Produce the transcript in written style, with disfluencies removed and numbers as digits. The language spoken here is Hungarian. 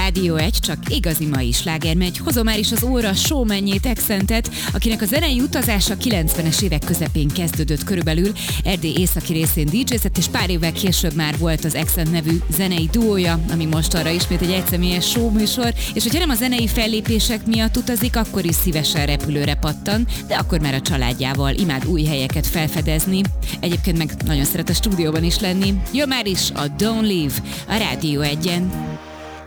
Rádió 1, csak igazi mai sláger megy. Hozom már is az óra showmanjét, Exentet, akinek a zenei utazása 90-es évek közepén kezdődött körülbelül. Erdély északi részén DJ-zett, és pár évvel később már volt az Exent nevű zenei duója, ami most arra ismét egy egyszemélyes showműsor, és hogyha nem a zenei fellépések miatt utazik, akkor is szívesen repülőre pattan, de akkor már a családjával imád új helyeket felfedezni. Egyébként meg nagyon szeret a stúdióban is lenni. Jön már is a Don't Leave a Rádió 1-en.